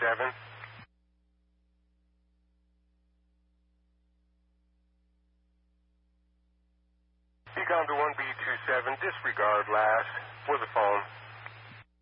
1B27. Ecom to 1B27, disregard last for the phone.